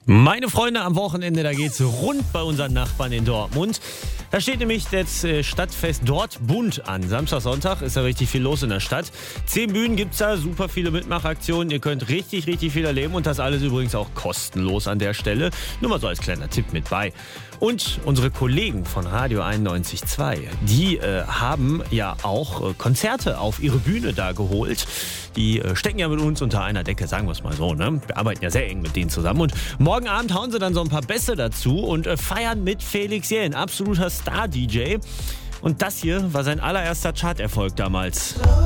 Meine Freunde, am Wochenende, da geht's rund bei unseren Nachbarn in Dortmund. Da steht nämlich das Stadtfest Dortbund an. Samstag, Sonntag ist da richtig viel los in der Stadt. 10 Bühnen gibt's da, super viele Mitmachaktionen. Ihr könnt richtig viel erleben und das alles übrigens auch kostenlos an der Stelle. Nur mal so als kleiner Tipp mit bei. Und unsere Kollegen von Radio 91.2, die haben ja auch Konzerte auf ihre Bühne da geholt. Die stecken ja mit uns unter einer Decke, sagen wir es mal so, ne? Wir arbeiten ja sehr eng mit denen zusammen. Und morgen Abend hauen sie dann so ein paar Bässe dazu und feiern mit Felix Jähn, absoluter Star-DJ. Und das hier war sein allererster Charterfolg damals.